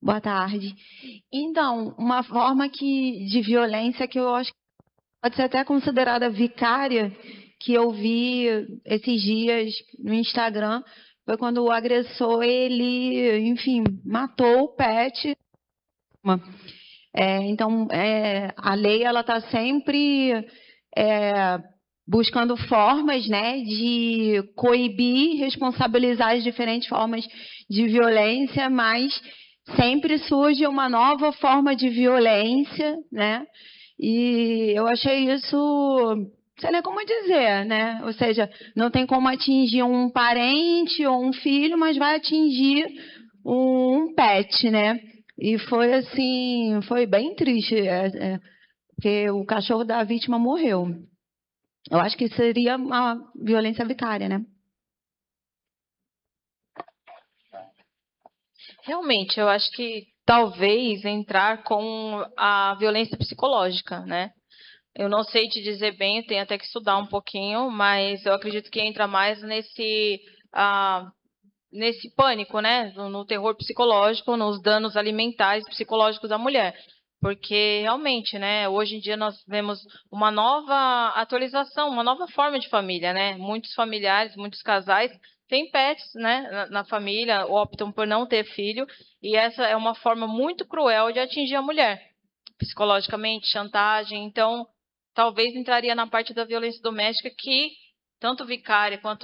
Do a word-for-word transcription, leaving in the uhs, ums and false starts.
Boa tarde. Então, uma forma que, de violência que eu acho que pode ser até considerada vicária, que eu vi esses dias no Instagram, foi quando o agressor, ele, enfim, matou o pet. É, então, é, a lei ela está sempre é, buscando formas, né, de coibir, responsabilizar as diferentes formas de violência, mas sempre surge uma nova forma de violência, né? E eu achei isso, sei lá como dizer, né? Ou seja, não tem como atingir um parente ou um filho, mas vai atingir um pet, né? E foi assim, foi bem triste, é, é, porque o cachorro da vítima morreu. Eu acho que seria uma violência vicária, né? Realmente, eu acho que talvez entrar com a violência psicológica, né? Eu não sei te dizer bem, eu tenho até que estudar um pouquinho, mas eu acredito que entra mais nesse, ah, nesse pânico, né? No, no terror psicológico, nos danos alimentares psicológicos da mulher. Porque realmente, né, hoje em dia nós vemos uma nova atualização, uma nova forma de família, né? Muitos familiares, muitos casais têm pets, né, na, na família, optam por não ter filho, e essa é uma forma muito cruel de atingir a mulher, psicologicamente, chantagem. Então, talvez entraria na parte da violência doméstica que tanto vicária quanto